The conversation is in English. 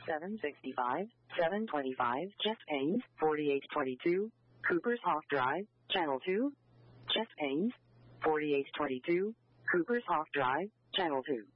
765, 725, Jeff Ames, 4822, Cooper's Hawk Drive, Channel 2. Jeff Ames, 4822, Cooper's Hawk Drive, Channel 2.